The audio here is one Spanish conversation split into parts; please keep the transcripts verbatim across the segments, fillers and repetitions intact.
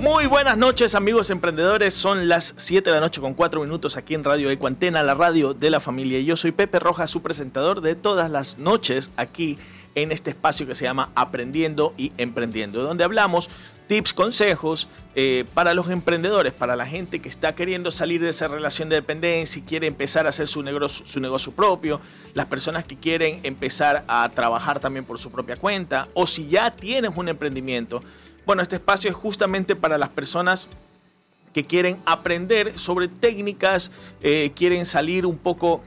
Muy buenas noches, amigos emprendedores. Son las siete de la noche con cuatro minutos aquí en Radio Ecuantena, la radio de la familia. Y yo soy Pepe Rojas, su presentador de todas las noches aquí en este espacio que se llama Aprendiendo y Emprendiendo, donde hablamos tips, consejos eh, para los emprendedores, para la gente que está queriendo salir de esa relación de dependencia y quiere empezar a hacer su negocio, su negocio propio, las personas que quieren empezar a trabajar también por su propia cuenta, o si ya tienes un emprendimiento. Bueno, este espacio es justamente para las personas que quieren aprender sobre técnicas, eh, quieren salir un poco,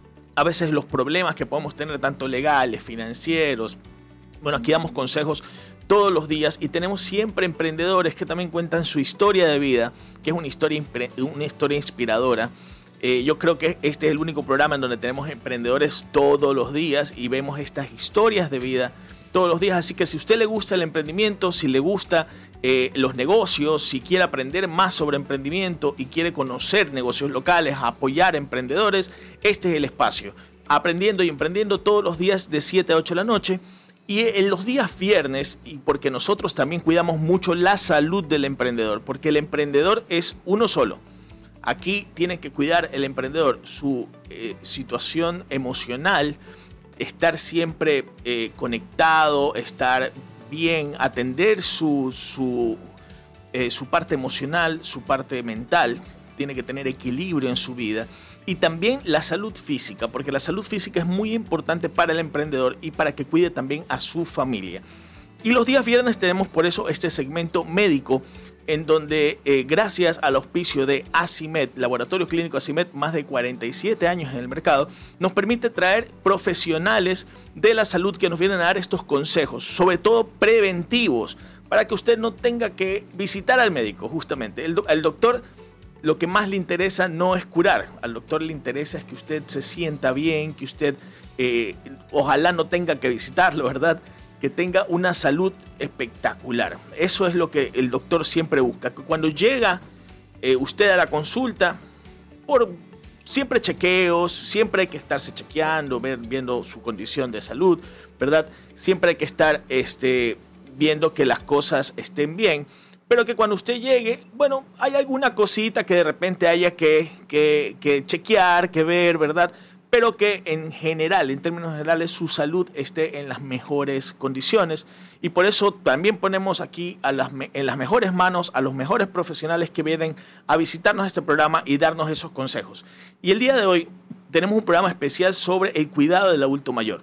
a veces los problemas que podemos tener, tanto legales, financieros. Bueno, aquí damos consejos todos los días y tenemos siempre emprendedores que también cuentan su historia de vida, que es una historia, una historia inspiradora. Eh, yo creo que este es el único programa en donde tenemos emprendedores todos los días y vemos estas historias de vida todos los días. Así que si a usted le gusta el emprendimiento, si le gusta eh, los negocios, si quiere aprender más sobre emprendimiento y quiere conocer negocios locales, apoyar emprendedores, este es el espacio. Aprendiendo y Emprendiendo todos los días de siete a ocho de la noche. Y en los días viernes, y porque nosotros también cuidamos mucho la salud del emprendedor, porque el emprendedor es uno solo. Aquí tiene que cuidar el emprendedor su eh, situación emocional, estar siempre eh, conectado, estar bien, atender su, su, eh, su parte emocional, su parte mental. Tiene que tener equilibrio en su vida. Y también la salud física, porque la salud física es muy importante para el emprendedor y para que cuide también a su familia. Y los días viernes tenemos por eso este segmento médico, en donde eh, gracias al auspicio de Acimed, Laboratorio Clínico Acimed, más de cuarenta y siete años en el mercado, nos permite traer profesionales de la salud que nos vienen a dar estos consejos, sobre todo preventivos, para que usted no tenga que visitar al médico, justamente. El, el doctor, lo que más le interesa no es curar, al doctor le interesa es que usted se sienta bien, que usted eh, ojalá no tenga que visitarlo, ¿verdad?, que tenga una salud espectacular. Eso es lo que el doctor siempre busca. Que cuando llega eh, usted a la consulta, por siempre chequeos, siempre hay que estarse chequeando, ver, viendo su condición de salud, ¿verdad? Siempre hay que estar este, viendo que las cosas estén bien. Pero que cuando usted llegue, bueno, hay alguna cosita que de repente haya que, que, que chequear, que ver, ¿verdad? Pero que en general, en términos generales, su salud esté en las mejores condiciones. Y por eso también ponemos aquí a las, en las mejores manos a los mejores profesionales que vienen a visitarnos este programa y darnos esos consejos. Y el día de hoy tenemos un programa especial sobre el cuidado del adulto mayor.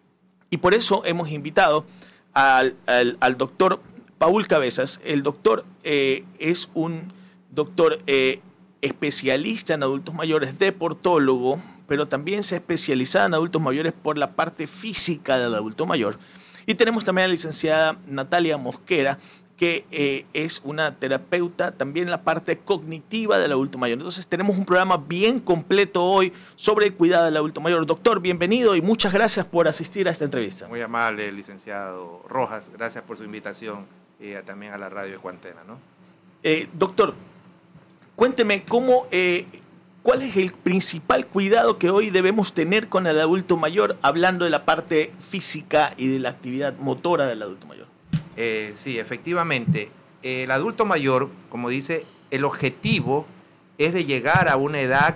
Y por eso hemos invitado al, al, al doctor Paul Cabezas. El doctor eh, es un doctor eh, especialista en adultos mayores, deportólogo, pero también se especializa en adultos mayores por la parte física del adulto mayor. Y tenemos también a la licenciada Natalia Mosquera, que eh, es una terapeuta también en la parte cognitiva del adulto mayor. Entonces tenemos un programa bien completo hoy sobre el cuidado del adulto mayor. Doctor, bienvenido y muchas gracias por asistir a esta entrevista. Muy amable, licenciado Rojas. Gracias por su invitación y eh, también a la radio Ecuantena, ¿no? Eh, doctor, cuénteme cómo... Eh, ¿Cuál es el principal cuidado que hoy debemos tener con el adulto mayor, hablando de la parte física y de la actividad motora del adulto mayor? Eh, sí, efectivamente. El adulto mayor, como dice, el objetivo es de llegar a una edad,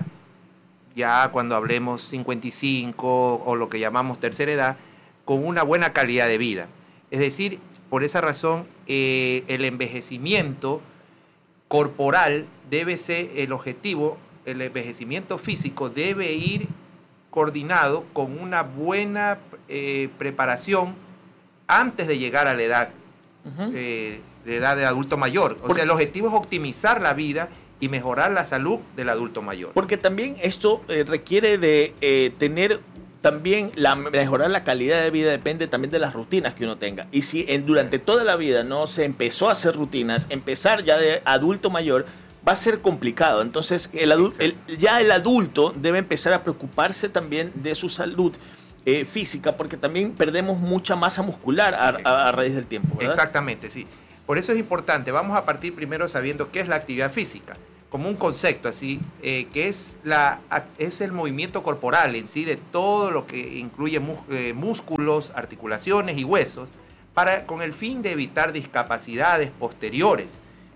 ya cuando hablemos cincuenta y cinco o lo que llamamos tercera edad, con una buena calidad de vida. Es decir, por esa razón, eh, el envejecimiento corporal debe ser el objetivo. El envejecimiento físico debe ir coordinado con una buena eh, preparación antes de llegar a la edad, uh-huh. eh, de edad de adulto mayor. O Por... sea, el objetivo es optimizar la vida y mejorar la salud del adulto mayor. Porque también esto eh, requiere de eh, tener también, la, mejorar la calidad de vida depende también de las rutinas que uno tenga. Y si en, durante toda la vida no se empezó a hacer rutinas, empezar ya de adulto mayor va a ser complicado. Entonces, el adulto, el, ya el adulto debe empezar a preocuparse también de su salud eh, física, porque también perdemos mucha masa muscular a, a, a raíz del tiempo, ¿verdad? Exactamente, sí. Por eso es importante. Vamos a partir primero sabiendo qué es la actividad física, como un concepto así, eh, que es, la, es el movimiento corporal en sí de todo lo que incluye mus, eh, músculos, articulaciones y huesos, para, con el fin de evitar discapacidades posteriores.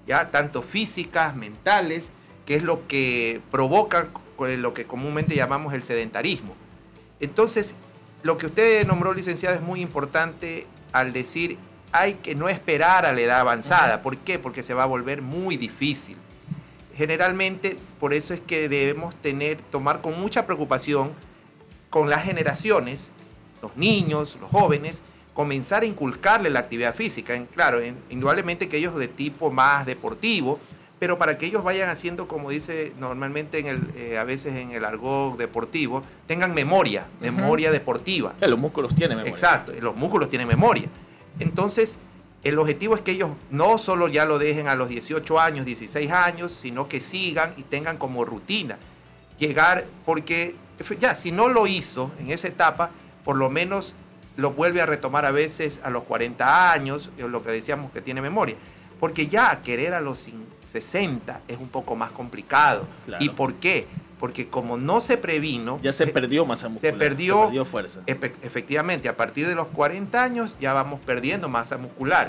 ya tanto físicas, mentales, que es lo que provoca lo que comúnmente llamamos el sedentarismo. Entonces, lo que usted nombró, licenciado, es muy importante al decir hay que no esperar a la edad avanzada. ¿Por qué? Porque se va a volver muy difícil. Generalmente, por eso es que debemos tener, tomar con mucha preocupación con las generaciones, los niños, los jóvenes, comenzar a inculcarle la actividad física. En, claro, en, indudablemente que ellos de tipo más deportivo, pero para que ellos vayan haciendo, como dice normalmente en el, eh, a veces en el argot deportivo, tengan memoria, uh-huh. memoria deportiva. Ya, los músculos tienen memoria. Exacto, los músculos tienen memoria. Entonces, el objetivo es que ellos no solo ya lo dejen a los dieciocho años, dieciséis años, sino que sigan y tengan como rutina llegar, porque ya si no lo hizo en esa etapa, por lo menos lo vuelve a retomar a veces a los cuarenta años, lo que decíamos que tiene memoria. Porque ya querer a los sesenta es un poco más complicado. Claro. ¿Y por qué? Porque como no se previno... Ya se perdió masa muscular. Se perdió, se perdió fuerza. Efe- efectivamente, a partir de los cuarenta años ya vamos perdiendo masa muscular.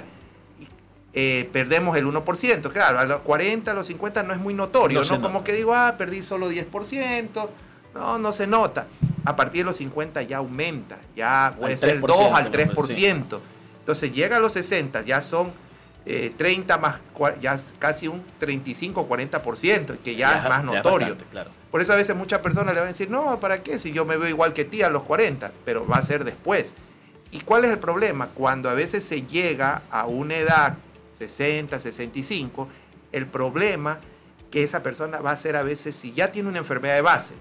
Eh, perdemos el uno por ciento. Claro, a los cuarenta, a los cincuenta no es muy notorio, ¿no? ¿no? Como nota. Que digo, ah, perdí solo diez por ciento. No, no se nota. A partir de los cincuenta ya aumenta. Ya puede ser dos al tres por ciento. Sí. Entonces llega a los sesenta, ya son... Eh, treinta más, ya casi un treinta y cinco a cuarenta por ciento, que ya, ya es más notorio. Es bastante, claro. Por eso a veces muchas personas le van a decir, no, ¿para qué? Si yo me veo igual que ti a los cuarenta, pero va a ser después. ¿Y cuál es el problema? Cuando a veces se llega a una edad, sesenta, sesenta y cinco, el problema que esa persona va a ser a veces, si ya tiene una enfermedad de base,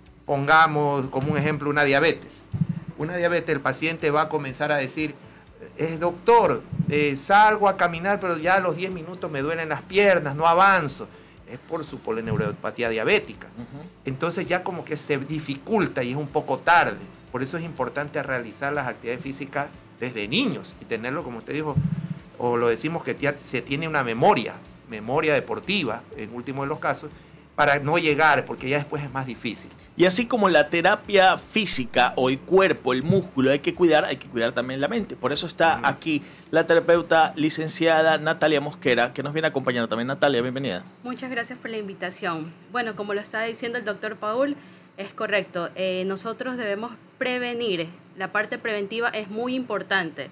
pongamos como un ejemplo una diabetes. Una diabetes, el paciente va a comenzar a decir, Eh, doctor, eh, salgo a caminar, pero ya a los diez minutos me duelen las piernas, no avanzo. Es por su polineuropatía diabética. Uh-huh. Entonces ya como que se dificulta y es un poco tarde. Por eso es importante realizar las actividades físicas desde niños y tenerlo, como usted dijo, o lo decimos que ya se tiene una memoria, memoria deportiva, en último de los casos, para no llegar, porque ya después es más difícil. Y así como la terapia física o el cuerpo, el músculo hay que cuidar, hay que cuidar también la mente. Por eso está uh-huh. aquí la terapeuta licenciada Natalia Mosquera, que nos viene acompañando también. Natalia, bienvenida. Muchas gracias por la invitación. Bueno, como lo estaba diciendo el doctor Paul, es correcto. Eh, nosotros debemos prevenir. La parte preventiva es muy importante.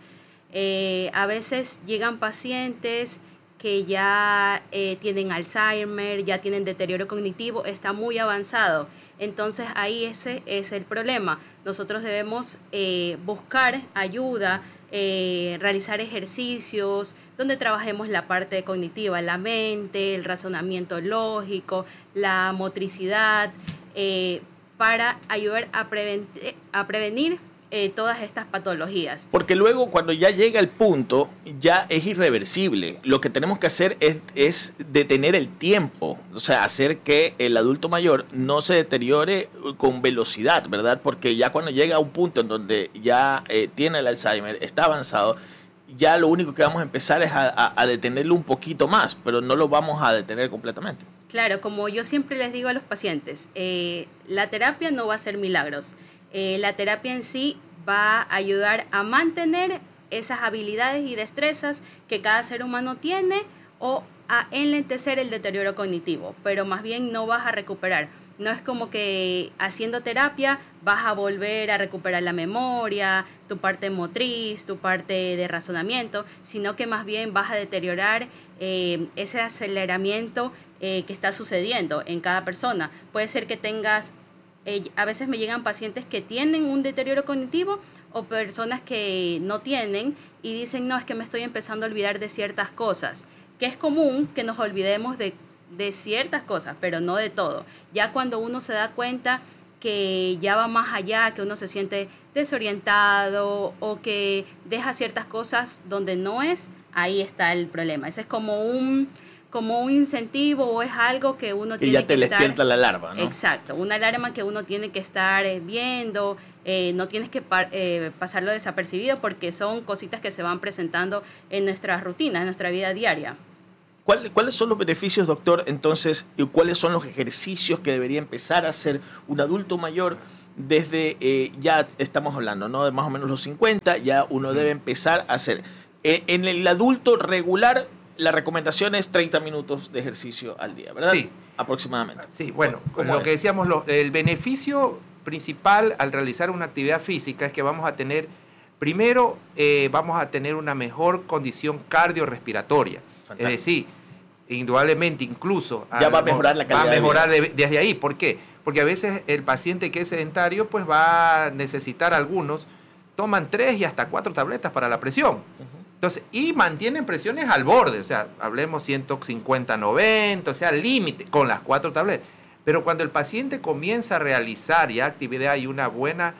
Eh, a veces llegan pacientes que ya eh, tienen Alzheimer, ya tienen deterioro cognitivo, está muy avanzado. Entonces ahí ese es el problema. Nosotros debemos eh, buscar ayuda, eh, realizar ejercicios donde trabajemos la parte cognitiva, la mente, el razonamiento lógico, la motricidad, eh, para ayudar a, preven- a prevenir eh, todas estas patologías. Porque luego cuando ya llega el punto, ya es irreversible. Lo que tenemos que hacer es, es detener el tiempo, o sea, hacer que el adulto mayor no se deteriore con velocidad, ¿verdad? Porque ya cuando llega a un punto en donde ya eh, tiene el Alzheimer, está avanzado, ya lo único que vamos a empezar es a, a, a detenerlo un poquito más, pero no lo vamos a detener completamente. Claro, como yo siempre les digo a los pacientes, eh, la terapia no va a hacer milagros. Eh, la terapia en sí va a ayudar a mantener esas habilidades y destrezas que cada ser humano tiene o a enlentecer el deterioro cognitivo, pero más bien no vas a recuperar. No es como que haciendo terapia vas a volver a recuperar la memoria, tu parte motriz, tu parte de razonamiento, sino que más bien vas a deteriorar eh, ese aceleramiento eh, que está sucediendo en cada persona. Puede ser que tengas, eh, a veces me llegan pacientes que tienen un deterioro cognitivo o personas que no tienen y dicen, no, es que me estoy empezando a olvidar de ciertas cosas, que es común que nos olvidemos de de ciertas cosas, pero no de todo. Ya cuando uno se da cuenta que ya va más allá, que uno se siente desorientado o que deja ciertas cosas donde no es, ahí está el problema. Ese es como un, como un incentivo o es algo que uno que tiene ya te que estar... despierta la alarma, ¿no? Exacto, una alarma que uno tiene que estar viendo, eh, no tienes que pa- eh, pasarlo desapercibido porque son cositas que se van presentando en nuestras rutinas, en nuestra vida diaria. ¿Cuál, ¿Cuáles son los beneficios, doctor, entonces, y cuáles son los ejercicios que debería empezar a hacer un adulto mayor desde, eh, ya estamos hablando, ¿no?, de más o menos los cincuenta, ya uno debe empezar a hacer? Eh, en el adulto regular, la recomendación es treinta minutos de ejercicio al día, ¿verdad? Sí. Aproximadamente. Sí, bueno, ¿Cómo lo es? que decíamos, lo, el beneficio principal al realizar una actividad física es que vamos a tener, primero, eh, vamos a tener una mejor condición cardiorrespiratoria. Fantástico. Es decir, indudablemente, incluso... Ya al- va a mejorar la calidad Va a de mejorar vida. de- desde ahí. ¿Por qué? Porque a veces el paciente que es sedentario, pues va a necesitar algunos, toman tres y hasta cuatro tabletas para la presión. Entonces, y mantienen presiones al borde, o sea, hablemos ciento cincuenta, noventa, o sea, límite, con las cuatro tabletas. Pero cuando el paciente comienza a realizar ya actividad y una buena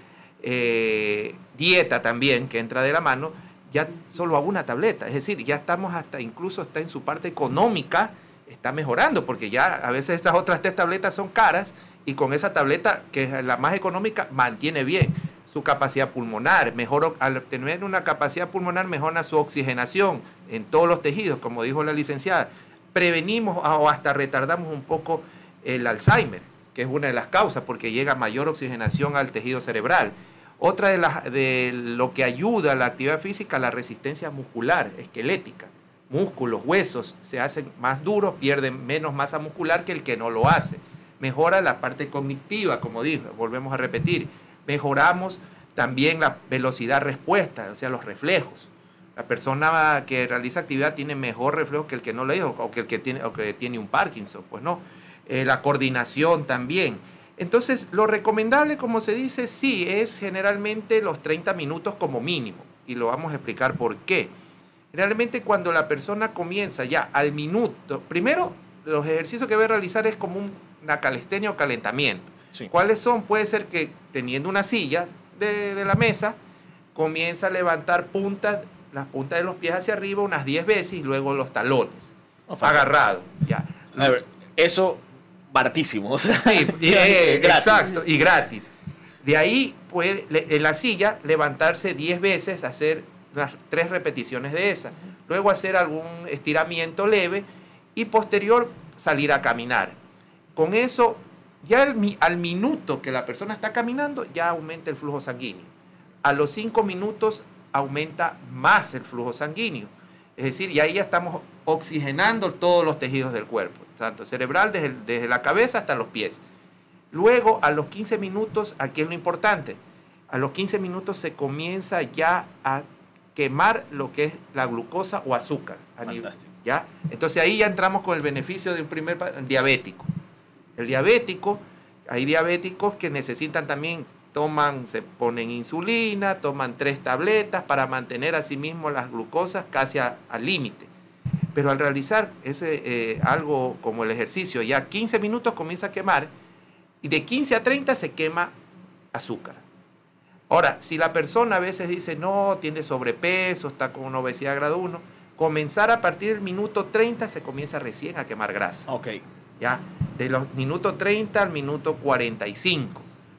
eh, dieta también, que entra de la mano, ya solo a una tableta. Es decir, ya estamos hasta, incluso está en su parte económica, está mejorando, porque ya a veces estas otras tres tabletas son caras, y con esa tableta, que es la más económica, mantiene bien su capacidad pulmonar, mejor, al tener una capacidad pulmonar mejora su oxigenación en todos los tejidos, como dijo la licenciada. Prevenimos o hasta retardamos un poco el Alzheimer, que es una de las causas, porque llega mayor oxigenación al tejido cerebral. Otra de, las, de lo que ayuda a la actividad física, la resistencia muscular, esquelética. Músculos, huesos se hacen más duros, pierden menos masa muscular que el que no lo hace. Mejora la parte cognitiva, como dijo, volvemos a repetir. Mejoramos también la velocidad respuesta, o sea, los reflejos. La persona que realiza actividad tiene mejor reflejo que el que no lo hizo, o que el que tiene, o que tiene un Parkinson, pues no. Eh, la coordinación también. Entonces, lo recomendable, como se dice, sí, es generalmente los treinta minutos como mínimo. Y lo vamos a explicar por qué. Generalmente cuando la persona comienza ya al minuto, primero, los ejercicios que va a realizar es como un, una calistenia o calentamiento. Sí. ¿Cuáles son? Puede ser que teniendo una silla de, de la mesa, comienza a levantar puntas, las puntas de los pies hacia arriba unas diez veces y luego los talones, Oh, fantástico. agarrado. Ya. A ver, eso baratísimo. O sea, Sí, y, eh, gratis. exacto, y gratis. De ahí puede le- en la silla levantarse diez veces, hacer unas tres repeticiones de esa. Luego hacer algún estiramiento leve y posterior salir a caminar. Con eso, ya al, mi- al minuto que la persona está caminando, ya aumenta el flujo sanguíneo. A los cinco minutos aumenta más el flujo sanguíneo. Es decir, y ahí ya estamos oxigenando todos los tejidos del cuerpo, tanto cerebral desde, desde la cabeza hasta los pies. Luego, a los quince minutos, aquí es lo importante, a los quince minutos se comienza ya a quemar lo que es la glucosa o azúcar. A nivel, Fantástico. ¿ya? Entonces ahí ya entramos con el beneficio de un primer pa- diabético. El diabético, hay diabéticos que necesitan también, toman, se ponen insulina, toman tres tabletas para mantener a sí mismo las glucosas casi a- al límite. Pero al realizar ese, eh, algo como el ejercicio, ya quince minutos comienza a quemar y de quince a treinta se quema azúcar. Ahora, si la persona a veces dice, no, tiene sobrepeso, está con una obesidad grado uno, comenzar a partir del minuto treinta se comienza recién a quemar grasa. Ok. ¿Ya? De los minutos treinta al minuto cuarenta y cinco.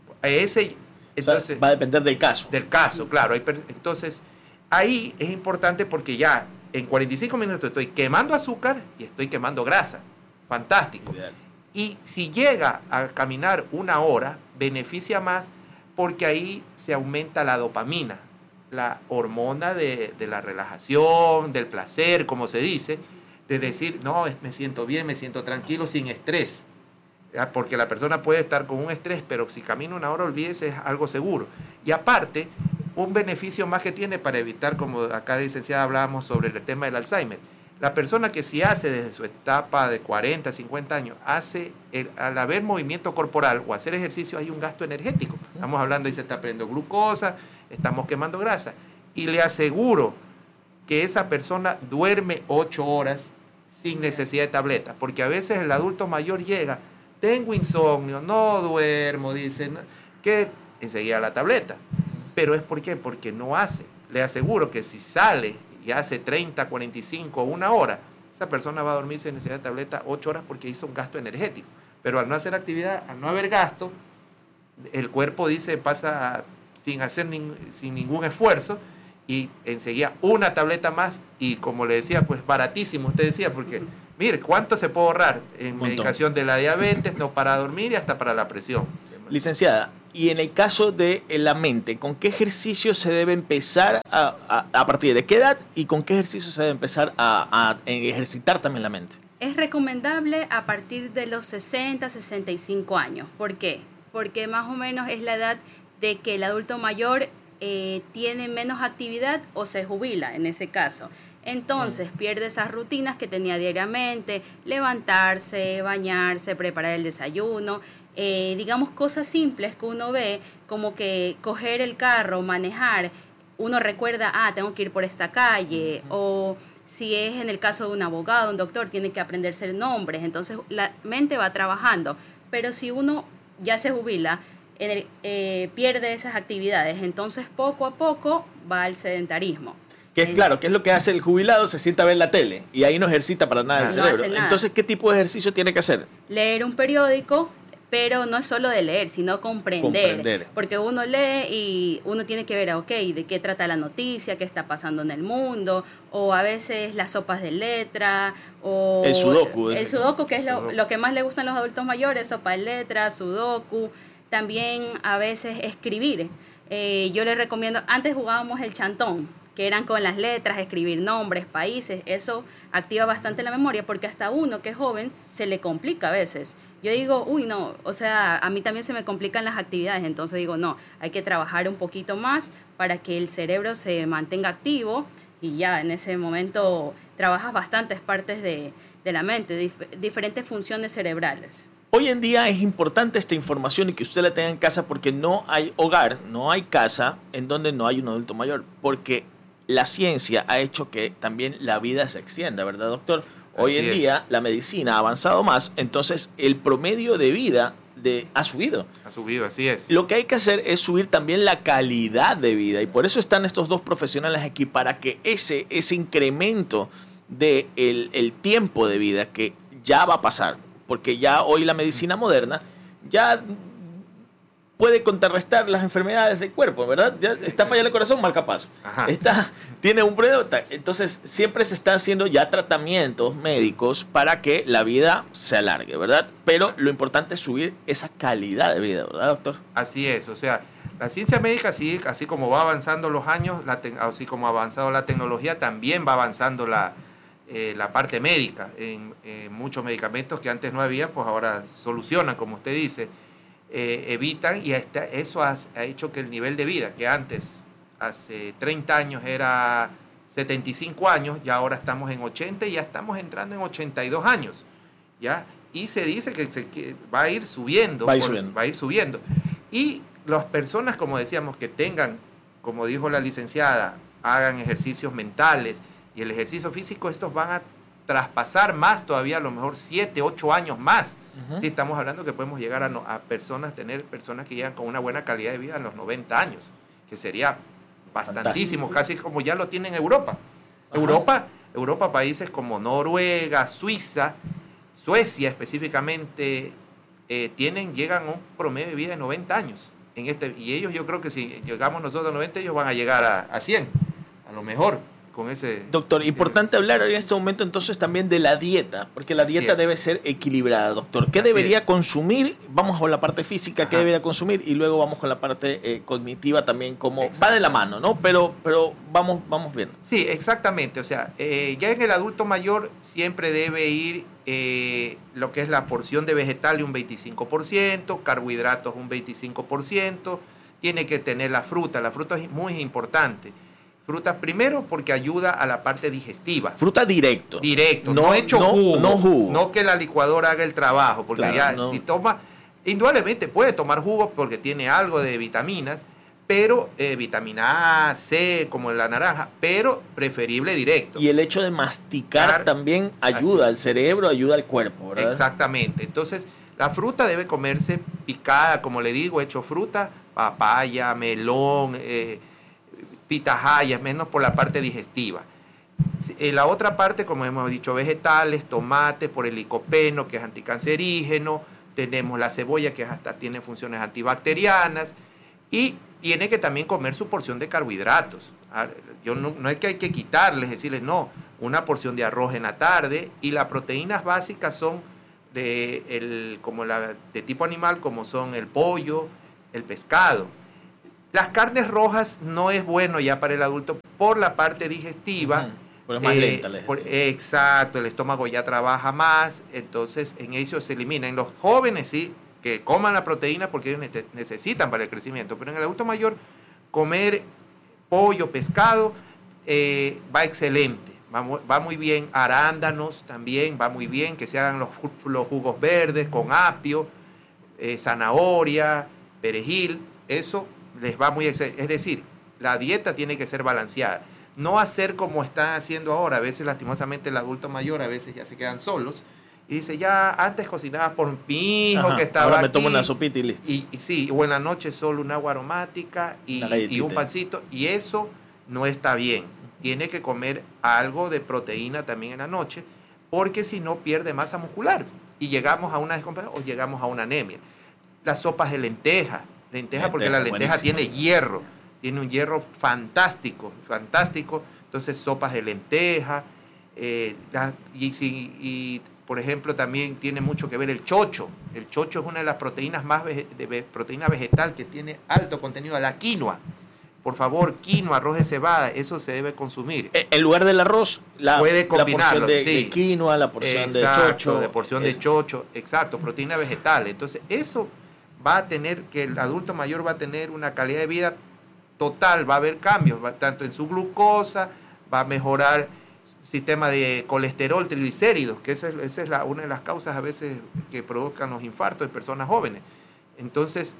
Ese, entonces, O sea, va a depender del caso. del caso, claro. Hay per- Entonces, ahí es importante porque ya en cuarenta y cinco minutos estoy quemando azúcar y estoy quemando grasa. Fantástico. Ideal. Y si llega a caminar una hora, beneficia más porque ahí se aumenta la dopamina, la hormona de, de la relajación, del placer, como se dice, de decir, no, es- me siento bien, me siento tranquilo, sin estrés. ¿Ya? Porque la persona puede estar con un estrés, pero si camina una hora, olvídese, es algo seguro. Y aparte, un beneficio más que tiene para evitar, como acá la licenciada hablábamos sobre el tema del Alzheimer, la persona que si hace desde su etapa de cuarenta, cincuenta años, hace, el, al haber movimiento corporal o hacer ejercicio, hay un gasto energético. Estamos hablando y se está perdiendo glucosa, estamos quemando grasa. Y le aseguro que esa persona duerme ocho horas sin necesidad de tableta, porque a veces el adulto mayor llega, tengo insomnio, no duermo, dice, ¿no? que enseguida la tableta. Pero es ¿por qué? Porque no hace. Le aseguro que si sale y hace treinta, cuarenta y cinco, una hora, esa persona va a dormir sin necesidad de tableta ocho horas porque hizo un gasto energético. Pero al no hacer actividad, al no haber gasto, el cuerpo dice, pasa sin hacer nin- sin ningún esfuerzo y enseguida una tableta más y como le decía, pues baratísimo, usted decía, porque mire, ¿cuánto se puede ahorrar en Montón. medicación de la diabetes, no para dormir y hasta para la presión? Licenciada, y en el caso de la mente, ¿con qué ejercicio se debe empezar a, a, a partir de qué edad y con qué ejercicio se debe empezar a, a ejercitar también la mente? Es recomendable a partir de los sesenta, sesenta y cinco años. ¿Por qué? Porque más o menos es la edad de que el adulto mayor eh, tiene menos actividad o se jubila en ese caso. Entonces mm. pierde esas rutinas que tenía diariamente, levantarse, bañarse, preparar el desayuno, eh, digamos cosas simples que uno ve, como que coger el carro, manejar, uno recuerda, ah, tengo que ir por esta calle, mm. o si es en el caso de un abogado, un doctor, tiene que aprenderse nombres, entonces la mente va trabajando, pero si uno ya se jubila, en el, eh, pierde esas actividades, entonces poco a poco va al sedentarismo. Que es claro, que es lo que hace el jubilado, se sienta a ver la tele y ahí no ejercita para nada el no cerebro. Nada. Entonces, ¿qué tipo de ejercicio tiene que hacer? Leer un periódico, pero no es solo de leer, sino comprender. comprender. Porque uno lee y uno tiene que ver, ok, de qué trata la noticia, qué está pasando en el mundo, o a veces las sopas de letra, o... El sudoku. El sudoku, que es lo, lo que más le gustan a los adultos mayores, sopa de letra, sudoku. También a veces escribir. Eh, yo les recomiendo, antes jugábamos el chantón, que eran con las letras, escribir nombres, países, eso activa bastante la memoria, porque hasta uno que es joven se le complica a veces. Yo digo, uy, no, o sea, a mí también se me complican las actividades, entonces digo, no, hay que trabajar un poquito más para que el cerebro se mantenga activo y ya en ese momento trabajas bastantes partes de, de la mente, dif- diferentes funciones cerebrales. Hoy en día es importante esta información y que usted la tenga en casa porque no hay hogar, no hay casa en donde no hay un adulto mayor, porque la ciencia ha hecho que también la vida se extienda, ¿verdad, doctor? Hoy Así en es. día la medicina ha avanzado más, entonces el promedio de vida de, ha subido. Ha subido, así es. Lo que hay que hacer es subir también la calidad de vida y por eso están estos dos profesionales aquí, para que ese, ese incremento de el, el tiempo de vida que ya va a pasar, porque ya hoy la medicina moderna ya puede contrarrestar las enfermedades del cuerpo, ¿verdad? Ya está fallando el corazón, marcapaso. Está, tiene un problema. Entonces, siempre se están haciendo ya tratamientos médicos para que la vida se alargue, ¿verdad? Pero lo importante es subir esa calidad de vida, ¿verdad, doctor? Así es, o sea, la ciencia médica, así, así como va avanzando los años, la te, así como ha avanzado la tecnología, también va avanzando la, eh, la parte médica. En, en muchos medicamentos que antes no había, pues ahora solucionan, como usted dice. Eh, evitan y esta, eso ha, ha hecho que el nivel de vida, que antes, hace treinta años era setenta y cinco años, ya ahora estamos en ochenta y ya estamos entrando en ochenta y dos años, ¿ya? Y se dice que, se, que va a ir subiendo, va a ir por, subiendo. Va a ir subiendo. Y las personas, como decíamos, que tengan, como dijo la licenciada, hagan ejercicios mentales y el ejercicio físico, estos van a traspasar más todavía, a lo mejor siete, ocho años más. Uh-huh. Sí, estamos hablando que podemos llegar a, no, a personas, tener personas que llegan con una buena calidad de vida a los noventa años, que sería bastantísimo, Fantástico. Casi como ya lo tiene en Europa. Uh-huh. Europa, Europa, países como Noruega, Suiza, Suecia específicamente, eh, tienen, llegan a un promedio de vida de noventa años. En este, y ellos, yo creo que si llegamos nosotros a noventa, ellos van a llegar a, a cien, a lo mejor. Con ese, doctor, importante hablar en este momento entonces también de la dieta, porque la dieta debe ser equilibrada, doctor. ¿Qué Así debería es. consumir? Vamos con la parte física, Ajá. ¿qué debería consumir? Y luego vamos con la parte eh, cognitiva también, como va de la mano, ¿no? Pero, pero vamos, vamos bien. Sí, exactamente. O sea, eh, ya en el adulto mayor siempre debe ir eh, lo que es la porción de vegetales un veinticinco por ciento, carbohidratos un veinticinco por ciento, tiene que tener la fruta. La fruta es muy importante. Fruta primero porque ayuda a la parte digestiva. Fruta directo. Directo, no, no hecho no, jugo, no jugo. No que la licuadora haga el trabajo, porque claro, ya no. Si toma, indudablemente puede tomar jugo porque tiene algo de vitaminas, pero eh, vitamina A, C, como en la naranja, pero preferible directo. Y el hecho de masticar Car también ayuda así. Al cerebro, ayuda al cuerpo, ¿verdad? Exactamente. Entonces, la fruta debe comerse picada, como le digo, hecho fruta, papaya, melón, eh, pitahayas, menos por la parte digestiva. En la otra parte, como hemos dicho, vegetales, tomate, por el licopeno, que es anticancerígeno, tenemos la cebolla, que hasta tiene funciones antibacterianas, y tiene que también comer su porción de carbohidratos. Yo no, no es que hay que quitarles, decirles, no, una porción de arroz en la tarde, y las proteínas básicas son de, el, como la, de tipo animal, como son el pollo, el pescado. Las carnes rojas no es bueno ya para el adulto por la parte digestiva. Uh-huh. Pero es más eh, lenta la por, exacto, el estómago ya trabaja más, entonces en eso se elimina. En los jóvenes sí, que coman la proteína porque ellos necesitan para el crecimiento, pero en el adulto mayor comer pollo, pescado, eh, va excelente, va, va muy bien. Arándanos también va muy bien, que se hagan los, los jugos verdes con apio, eh, zanahoria, perejil, eso les va muy excelente. Es decir, la dieta tiene que ser balanceada. No hacer como están haciendo ahora. A veces, lastimosamente, el adulto mayor a veces ya se quedan solos. Y dice, ya antes cocinaba por mi hijo. Ajá, que estaba ahora me aquí, tomo una sopita y listo. Y, y sí, o en la noche solo un agua aromática y, y un pancito. Y eso no está bien. Tiene que comer algo de proteína también en la noche, porque si no pierde masa muscular. Y llegamos a una descompensación o llegamos a una anemia. Las sopas de lenteja. Lenteja, porque la lenteja buenísimo. Tiene hierro. Tiene un hierro fantástico, fantástico. Entonces, sopas de lenteja. Eh, la, y, si, y, por ejemplo, también tiene mucho que ver el chocho. El chocho es una de las proteínas más vege, de proteína vegetal que tiene alto contenido. La quinoa. Por favor, quinoa, arroz de cebada, eso se debe consumir. En lugar del arroz, la, puede combinarlo, la porción de, sí. de quinoa, la porción exacto, de chocho. de porción eso. de chocho, exacto, proteína vegetal. Entonces, eso va a tener, que el adulto mayor va a tener una calidad de vida total, va a haber cambios, va, tanto en su glucosa, va a mejorar el sistema de colesterol, triglicéridos, que esa es, esa es la, una de las causas a veces que provocan los infartos de personas jóvenes. Entonces,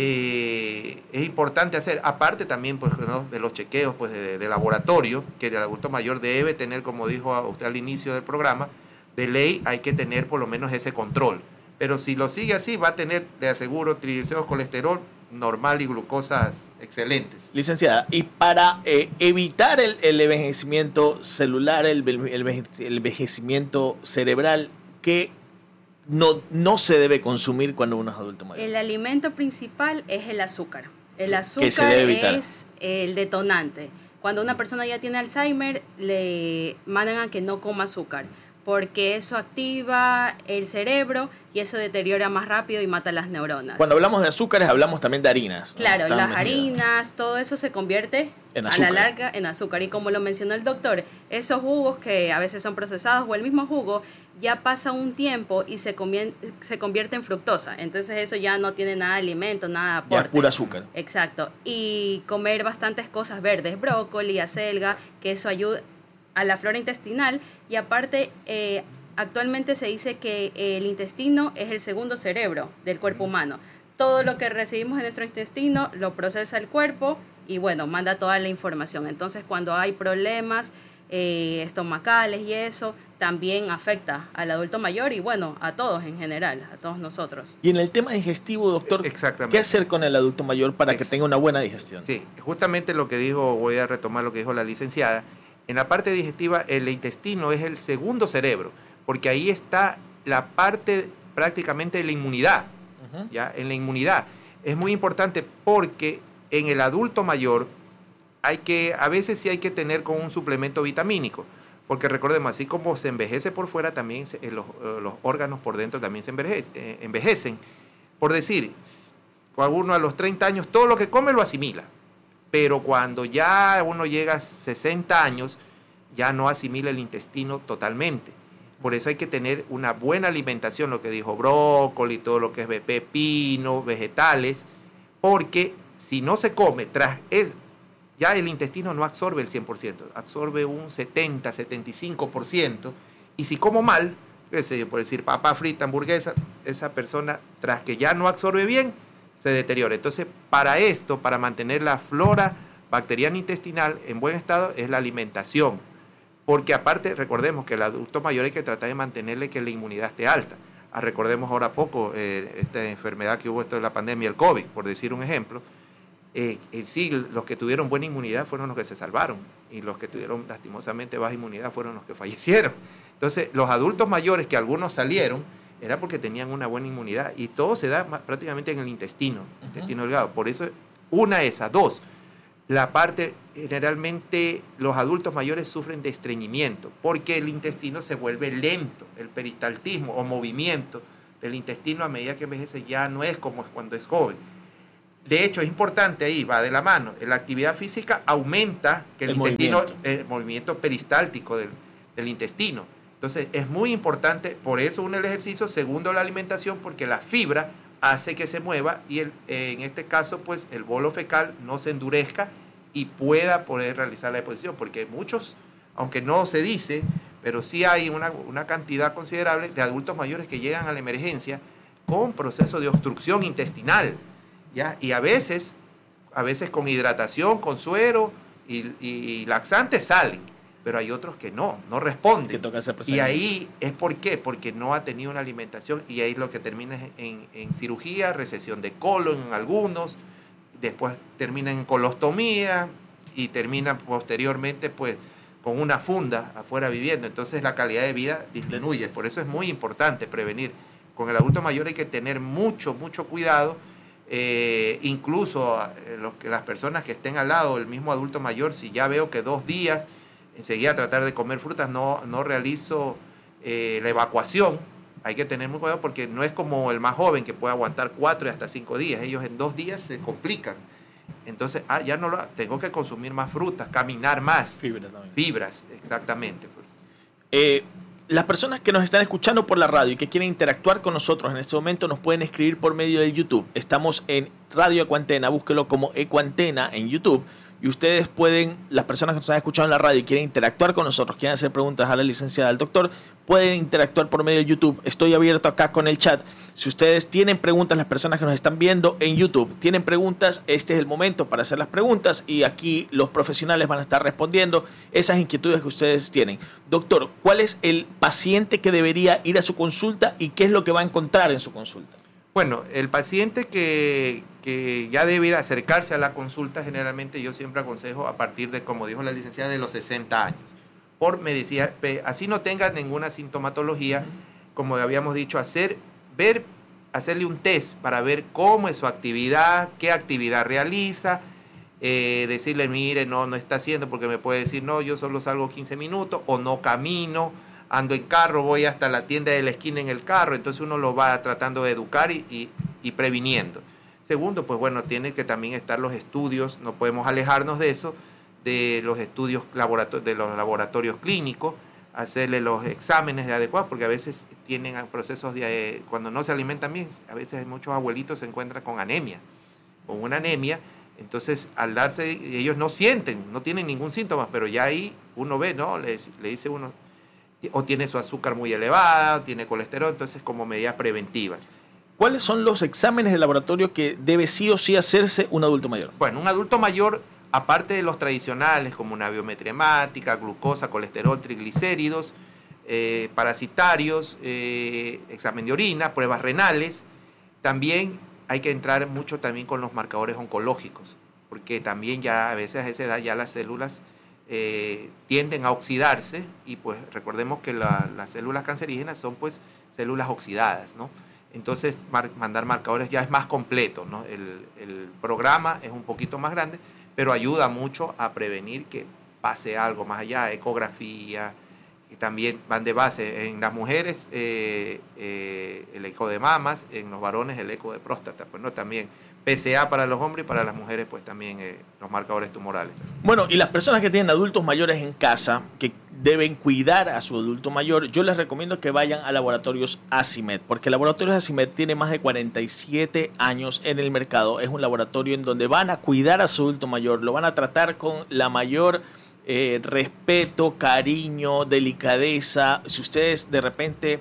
eh, es importante hacer, aparte también pues, ¿no? de los chequeos pues, de, de laboratorio, que el adulto mayor debe tener, como dijo usted al inicio del programa, de ley hay que tener por lo menos ese control. Pero si lo sigue así, va a tener, le aseguro, triglicéridos, colesterol normal y glucosas excelentes. Licenciada, y para eh, evitar el, el envejecimiento celular, el, el, el envejecimiento cerebral, ¿qué no, no se debe consumir cuando uno es adulto mayor? El alimento principal es el azúcar. El azúcar ¿Qué se debe evitar? Es el detonante. Cuando una persona ya tiene Alzheimer, le mandan a que no coma azúcar, porque eso activa el cerebro y eso deteriora más rápido y mata las neuronas. Cuando hablamos de azúcares, hablamos también de harinas, ¿no? Claro, Están las metidas. harinas, todo eso se convierte en a la larga en azúcar. Y como lo mencionó el doctor, esos jugos que a veces son procesados o el mismo jugo, ya pasa un tiempo y se convierte, se convierte en fructosa. Entonces eso ya no tiene nada de alimento, nada de aporte. Ya es pura azúcar. Exacto. Y comer bastantes cosas verdes, brócoli, acelga, que eso ayuda a la flora intestinal. Y aparte, eh, actualmente se dice que el intestino es el segundo cerebro del cuerpo humano. Todo lo que recibimos en nuestro intestino lo procesa el cuerpo y bueno, manda toda la información. Entonces, cuando hay problemas eh, estomacales y eso, también afecta al adulto mayor y bueno, a todos en general, a todos nosotros. Y en el tema digestivo, doctor, ¿qué hacer con el adulto mayor para que tenga una buena digestión? Sí, justamente lo que dijo, voy a retomar lo que dijo la licenciada. En la parte digestiva, el intestino es el segundo cerebro, porque ahí está la parte prácticamente de la inmunidad. Uh-huh. ¿Ya? En la inmunidad. Es muy importante porque en el adulto mayor hay que, a veces sí hay que tener con un suplemento vitamínico, porque recordemos, así como se envejece por fuera, también se, los, los órganos por dentro también se envejecen, eh, envejecen. Por decir, cuando uno a los treinta años, todo lo que come lo asimila. Pero cuando ya uno llega a sesenta años, ya no asimila el intestino totalmente. Por eso hay que tener una buena alimentación, lo que dijo brócoli, todo lo que es pepino, vegetales, porque si no se come, tras es, ya el intestino no absorbe el cien por ciento, absorbe un setenta, setenta y cinco por ciento, y si como mal, qué sé yo, por decir papa frita, hamburguesa, esa persona, tras que ya no absorbe bien, se deteriora. Entonces, para esto, para mantener la flora bacteriana intestinal en buen estado, es la alimentación. Porque aparte, recordemos que el adulto mayor hay que tratar de mantenerle que la inmunidad esté alta. Ah, recordemos ahora poco eh, esta enfermedad que hubo, esto de la pandemia, el COVID, por decir un ejemplo. Eh, eh, sí, los que tuvieron buena inmunidad fueron los que se salvaron, y los que tuvieron lastimosamente baja inmunidad fueron los que fallecieron. Entonces, los adultos mayores, que algunos salieron, era porque tenían una buena inmunidad, y todo se da prácticamente en el intestino, uh-huh. intestino delgado. Por eso, una esa, dos, la parte, generalmente los adultos mayores sufren de estreñimiento, porque el intestino se vuelve lento, el peristaltismo o movimiento del intestino a medida que envejece ya no es como cuando es joven. De hecho, es importante ahí, va de la mano. La actividad física aumenta que el, el intestino, movimiento. el movimiento peristáltico del, del intestino. Entonces, es muy importante, por eso uno el ejercicio, segundo la alimentación, porque la fibra hace que se mueva y el, eh, en este caso, pues, el bolo fecal no se endurezca y pueda poder realizar la deposición, porque muchos, aunque no se dice, pero sí hay una, una cantidad considerable de adultos mayores que llegan a la emergencia con proceso de obstrucción intestinal. ¿Ya? Y a veces, a veces con hidratación, con suero y, y laxantes salen, pero hay otros que no, no responden. Que toca hacer y ahí es por qué, porque no ha tenido una alimentación y ahí lo que termina en, en cirugía, recesión de colon en algunos, después termina en colostomía y termina posteriormente pues con una funda afuera viviendo. Entonces la calidad de vida disminuye. Por eso es muy importante prevenir. Con el adulto mayor hay que tener mucho, mucho cuidado. Eh, incluso eh, los que, las personas que estén al lado del mismo adulto mayor, si ya veo que dos días enseguida tratar de comer frutas, no, no realizo eh, la evacuación, hay que tener mucho cuidado porque no es como el más joven que puede aguantar cuatro y hasta cinco días, ellos en dos días se complican. Entonces, ah, ya no lo, tengo que consumir más frutas, caminar más. Fibras también. Fibras, exactamente. Eh, Las personas que nos están escuchando por la radio y que quieren interactuar con nosotros en este momento nos pueden escribir por medio de YouTube. Estamos en Radio Ecuantena, búsquelo como Ecuantena en YouTube. Y ustedes pueden, las personas que nos están escuchando en la radio y quieren interactuar con nosotros, quieren hacer preguntas a la licenciada, al doctor, pueden interactuar por medio de YouTube. Estoy abierto acá con el chat. Si ustedes tienen preguntas, las personas que nos están viendo en YouTube tienen preguntas, este es el momento para hacer las preguntas y aquí los profesionales van a estar respondiendo esas inquietudes que ustedes tienen. Doctor, ¿cuál es el paciente que debería ir a su consulta y qué es lo que va a encontrar en su consulta? Bueno, el paciente que, que ya debe ir a acercarse a la consulta, generalmente yo siempre aconsejo a partir de, como dijo la licenciada, de los sesenta años. Por medicina, así no tenga ninguna sintomatología, como habíamos dicho, hacer, ver, hacerle un test para ver cómo es su actividad, qué actividad realiza, eh, decirle, mire, no, no está haciendo, porque me puede decir, no, yo solo salgo quince minutos, o no camino, ando en carro, voy hasta la tienda de la esquina en el carro, entonces uno lo va tratando de educar y, y, y previniendo. Segundo, pues bueno, tienen que también estar los estudios, no podemos alejarnos de eso, de los estudios laborator de los laboratorios clínicos, hacerle los exámenes de adecuados, porque a veces tienen procesos de, cuando no se alimentan bien, a veces muchos abuelitos se encuentran con anemia, con una anemia, entonces al darse, ellos no sienten, no tienen ningún síntoma, pero ya ahí uno ve, ¿no? Le, le dice uno, o tiene su azúcar muy elevada, tiene colesterol, entonces como medidas preventivas. ¿Cuáles son los exámenes de laboratorio que debe sí o sí hacerse un adulto mayor? Bueno, un adulto mayor, aparte de los tradicionales como una biometría hemática, glucosa, colesterol, triglicéridos, eh, parasitarios, eh, examen de orina, pruebas renales, también hay que entrar mucho también con los marcadores oncológicos, porque también ya a veces a esa edad ya las células Eh, tienden a oxidarse y pues recordemos que la, las células cancerígenas son pues células oxidadas, ¿no? Entonces mar, mandar marcadores ya es más completo, ¿no? El, el programa es un poquito más grande, pero ayuda mucho a prevenir que pase algo más allá, ecografía, que también van de base en las mujeres eh, eh, el eco de mamas, en los varones el eco de próstata, pues no, también P S A para los hombres y para las mujeres pues también eh, los marcadores tumorales. Bueno, y las personas que tienen adultos mayores en casa, que deben cuidar a su adulto mayor, yo les recomiendo que vayan a Laboratorios Acimed, porque Laboratorios Acimed tiene más de cuarenta y siete años en el mercado. Es un laboratorio en donde van a cuidar a su adulto mayor, lo van a tratar con la mayor eh, respeto, cariño, delicadeza. Si ustedes de repente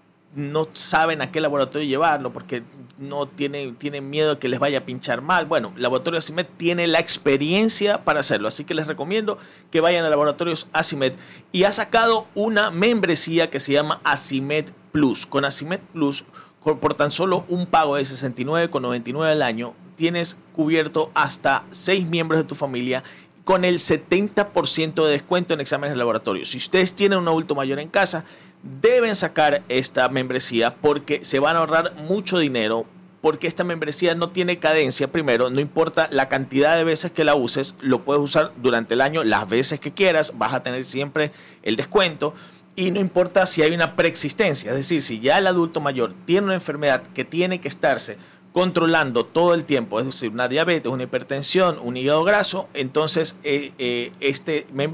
no saben a qué laboratorio llevarlo porque no tienen, tienen miedo de que les vaya a pinchar mal. Bueno, Laboratorio Acimed tiene la experiencia para hacerlo, así que les recomiendo que vayan a Laboratorios Acimed. Y ha sacado una membresía que se llama Acimed Plus. Con Acimed Plus, por tan solo un pago de sesenta y nueve con noventa y nueve al año, tienes cubierto hasta seis miembros de tu familia con el setenta por ciento de descuento en exámenes de laboratorio. Si ustedes tienen un adulto mayor en casa, deben sacar esta membresía porque se van a ahorrar mucho dinero, porque esta membresía no tiene cadencia. Primero, no importa la cantidad de veces que la uses, lo puedes usar durante el año las veces que quieras, vas a tener siempre el descuento y no importa si hay una preexistencia, es decir, si ya el adulto mayor tiene una enfermedad que tiene que estarse controlando todo el tiempo, es decir, una diabetes, una hipertensión, un hígado graso, entonces eh, eh, este miembro